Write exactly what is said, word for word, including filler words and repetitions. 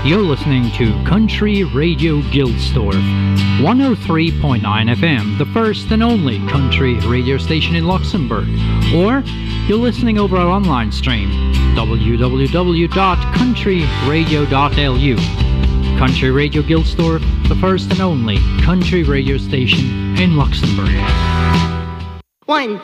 You're listening to Country Radio Gilsdorf, one oh three point nine F M, the first and only country radio station in Luxembourg. Or you're listening over our online stream, w w w dot country radio dot l u. Country Radio Gilsdorf, the first and only country radio station in Luxembourg. One,